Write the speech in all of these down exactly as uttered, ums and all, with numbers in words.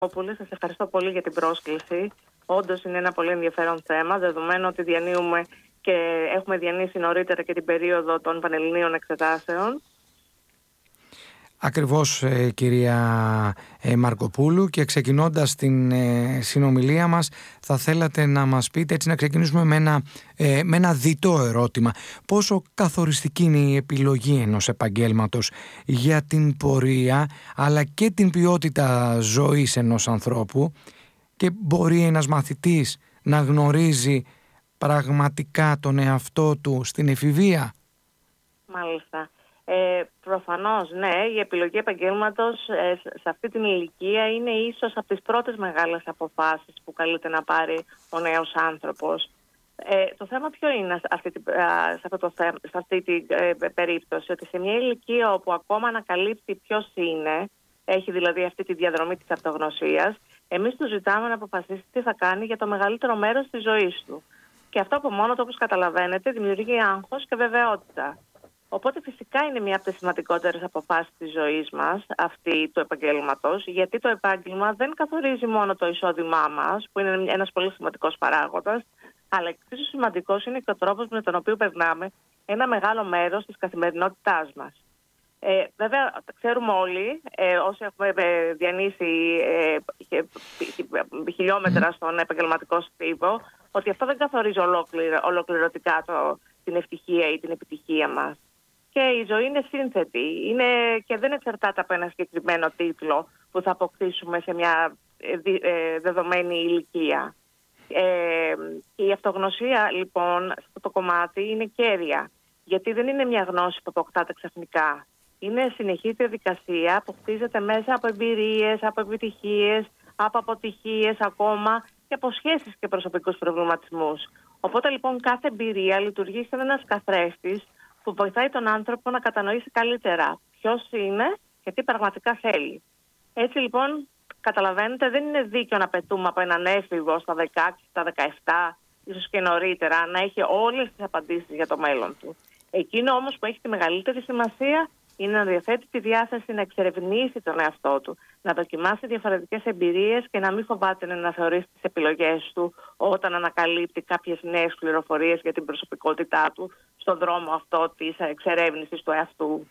Σας ευχαριστώ πολύ για την πρόσκληση. Όντως είναι ένα πολύ ενδιαφέρον θέμα, δεδομένου ότι διανύουμε και έχουμε διανύσει νωρίτερα και την περίοδο των πανελληνίων εξετάσεων. Ακριβώς, ε, κυρία ε, Μαρκοπούλου, και ξεκινώντας την ε, συνομιλία μας θα θέλατε να μας πείτε, έτσι να ξεκινήσουμε με ένα, ε, με ένα διτό ερώτημα. Πόσο καθοριστική είναι η επιλογή ενός επαγγέλματος για την πορεία αλλά και την ποιότητα ζωής ενός ανθρώπου, και μπορεί ένας μαθητής να γνωρίζει πραγματικά τον εαυτό του στην εφηβεία? Μάλιστα. Ε, προφανώς, ναι, η επιλογή επαγγέλματος ε, σε αυτή την ηλικία είναι ίσως από τις πρώτες μεγάλες αποφάσεις που καλείται να πάρει ο νέος άνθρωπος. Ε, το θέμα ποιο είναι σε αυτή, σε αυτό το θέμα, σε αυτή την ε, περίπτωση, ότι σε μια ηλικία όπου ακόμα ανακαλύπτει ποιος είναι, έχει δηλαδή αυτή τη διαδρομή της αυτογνωσίας, εμείς του ζητάμε να αποφασίσει τι θα κάνει για το μεγαλύτερο μέρος της ζωής του. Και αυτό από μόνο του, όπως καταλαβαίνετε, δημιουργεί άγχος και βεβαιότητα. Οπότε φυσικά είναι μια από τις σημαντικότερες αποφάσεις της ζωής μας, αυτή του επαγγέλματος, γιατί το επάγγελμα δεν καθορίζει μόνο το εισόδημά μας, που είναι ένας πολύ σημαντικός παράγοντας, αλλά εξίσου σημαντικός είναι και ο τρόπος με τον οποίο περνάμε ένα μεγάλο μέρος της καθημερινότητάς μας. Ε, βέβαια, ξέρουμε όλοι, ε, όσοι έχουμε ε, διανύσει ε, χιλιόμετρα στον επαγγελματικό στίβο, ότι αυτό δεν καθορίζει ολόκληρα, ολοκληρωτικά το, την ευτυχία ή την επιτυχία μας. Και η ζωή είναι σύνθετη, είναι, και δεν εξαρτάται από ένα συγκεκριμένο τίτλο που θα αποκτήσουμε σε μια ε, ε, δεδομένη ηλικία. Ε, και η αυτογνωσία, λοιπόν, σε αυτό το κομμάτι είναι κέρια, γιατί δεν είναι μια γνώση που αποκτάται ξαφνικά. Είναι συνεχή διαδικασία που χτίζεται μέσα από εμπειρίες, από επιτυχίες, από αποτυχίες ακόμα και από σχέσεις και προσωπικούς προβληματισμούς. Οπότε λοιπόν κάθε εμπειρία λειτουργεί σαν ένας καθρέφτης που βοηθάει τον άνθρωπο να κατανοήσει καλύτερα ποιος είναι και τι πραγματικά θέλει. Έτσι λοιπόν, καταλαβαίνετε, δεν είναι δίκαιο να πετούμε από έναν έφηβο στα δεκαέξι, στα δεκαεπτά, ίσως και νωρίτερα, να έχει όλες τις απαντήσεις για το μέλλον του. Εκείνο όμως που έχει τη μεγαλύτερη σημασία είναι να διαθέτει τη διάθεση να εξερευνήσει τον εαυτό του, να δοκιμάσει διαφορετικές εμπειρίες και να μην φοβάται να αναθεωρήσει τις επιλογές του όταν ανακαλύπτει κάποιες νέες πληροφορίες για την προσωπικότητά του στον δρόμο αυτό της εξερεύνησης του εαυτού.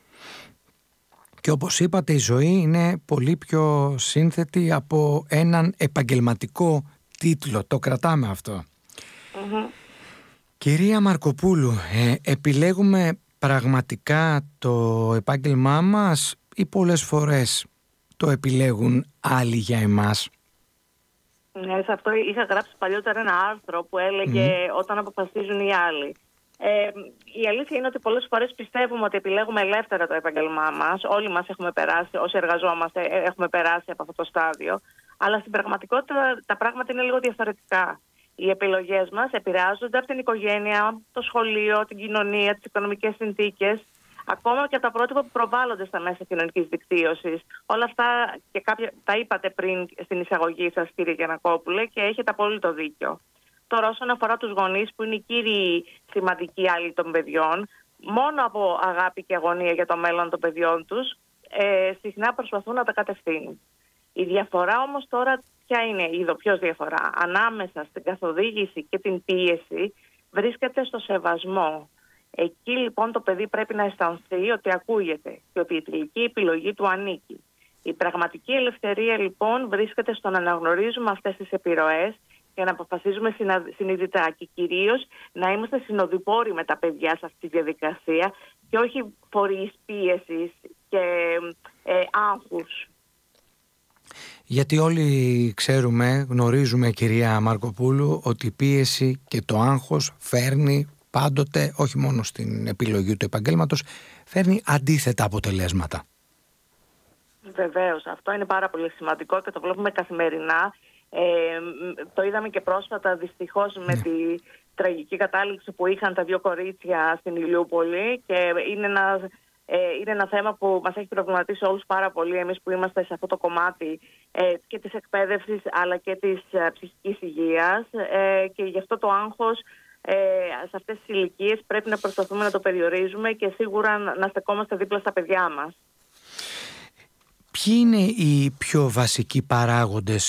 Και όπως είπατε, η ζωή είναι πολύ πιο σύνθετη από έναν επαγγελματικό τίτλο. Το κρατάμε αυτό. Mm-hmm. Κυρία Μαρκοπούλου, ε, επιλέγουμε πραγματικά το επάγγελμά μας ή πολλές φορές το επιλέγουν άλλοι για εμάς? Ναι, σε αυτό είχα γράψει παλιότερα ένα άρθρο που έλεγε mm. όταν αποφασίζουν οι άλλοι. Ε, η αλήθεια είναι ότι πολλές φορές πιστεύουμε ότι επιλέγουμε ελεύθερα το επάγγελμά μας. Όλοι μας έχουμε περάσει, όσοι εργαζόμαστε έχουμε περάσει από αυτό το στάδιο. Αλλά στην πραγματικότητα τα πράγματα είναι λίγο διαφορετικά. Οι επιλογές μας επηρεάζονται από την οικογένεια, το σχολείο, την κοινωνία, τις οικονομικές συνθήκες, ακόμα και τα πρότυπα που προβάλλονται στα μέσα κοινωνικής δικτύωσης. Όλα αυτά και κάποια, τα είπατε πριν στην εισαγωγή σας, κύριε Γιαννακόπουλε, και έχετε απόλυτο δίκιο. Τώρα, όσον αφορά τους γονείς, που είναι οι κύριοι σημαντικοί άλλοι των παιδιών, μόνο από αγάπη και αγωνία για το μέλλον των παιδιών τους, ε, συχνά προσπαθούν να τα κατευθύνουν. Η διαφορά όμως τώρα ποια είναι, η ειδοποιώς διαφορά, ανάμεσα στην καθοδήγηση και την πίεση βρίσκεται στο σεβασμό. Εκεί λοιπόν το παιδί πρέπει να αισθανθεί ότι ακούγεται και ότι η τελική επιλογή του ανήκει. Η πραγματική ελευθερία λοιπόν βρίσκεται στο να αναγνωρίζουμε αυτές τις επιρροές και να αποφασίζουμε συνειδητά και κυρίως να είμαστε συνοδοιπόροι με τα παιδιά σε αυτή τη διαδικασία και όχι φορείς πίεσης και ε, άγχους. Γιατί όλοι ξέρουμε, γνωρίζουμε, κυρία Μαρκοπούλου, ότι η πίεση και το άγχος φέρνει πάντοτε, όχι μόνο στην επιλογή του επαγγέλματος, φέρνει αντίθετα αποτελέσματα. Βεβαίως, αυτό είναι πάρα πολύ σημαντικό και το βλέπουμε καθημερινά. Ε, το είδαμε και πρόσφατα δυστυχώς με ναι. τη τραγική κατάληξη που είχαν τα δύο κορίτσια στην Ηλιούπολη, και είναι ένα, ε, είναι ένα θέμα που μας έχει προβληματίσει όλους πάρα πολύ, εμείς που είμαστε σε αυτό το κομμάτι ε, και της εκπαίδευσης αλλά και της ε, ψυχικής υγείας, ε, και γι' αυτό το άγχος ε, σε αυτές τις ηλικίες πρέπει να προσπαθούμε να το περιορίζουμε και σίγουρα να στεκόμαστε δίπλα στα παιδιά μας. ποιοι είναι οι πιο βασικοί παράγοντες